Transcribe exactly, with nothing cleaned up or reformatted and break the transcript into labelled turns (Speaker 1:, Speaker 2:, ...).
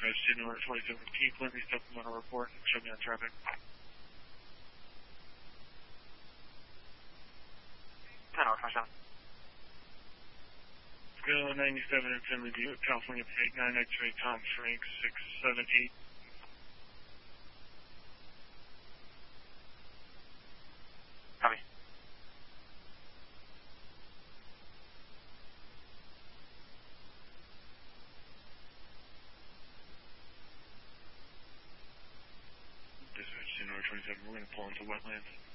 Speaker 1: dispatch to North twenty-seven P, Quincy, supplemental report, show me on traffic.
Speaker 2: ten hour twenty-seven.
Speaker 1: Go ninety-seven in Finley View, California, eight nine X-ray, Tom Frank, six seven eight.
Speaker 2: Copy.
Speaker 1: Dispatch to North twenty-seven, we're going to pull into wetlands.